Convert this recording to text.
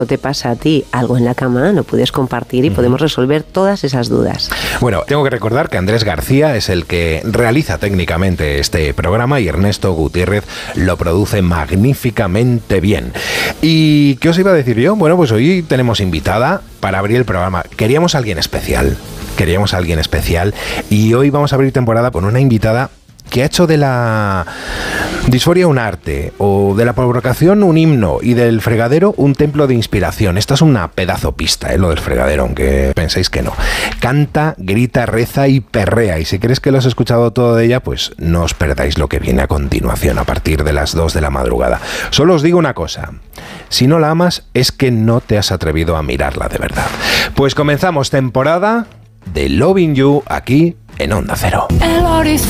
te pasa a ti algo en la cama, lo puedes compartir y podemos resolver todas esas dudas. Bueno, tengo que recordar que Andrés García es el que realiza técnicamente este programa y Ernesto Gutiérrez lo produce magníficamente bien. ¿Y qué os iba a decir yo? Bueno, pues hoy tenemos invitada para abrir el programa. Queríamos a alguien especial y hoy vamos a abrir temporada con una invitada que ha hecho de la disforia un arte, o de la provocación un himno, y del fregadero un templo de inspiración. Esta es una pedazo pista, lo del fregadero, aunque penséis que no. Canta, grita, reza y perrea, y si crees que lo has escuchado todo de ella, pues no os perdáis lo que viene a continuación, a partir de las 2 de la madrugada. Solo os digo una cosa, si no la amas, es que no te has atrevido a mirarla de verdad. Pues comenzamos temporada de Loving You, aquí en Onda Cero. El horizonte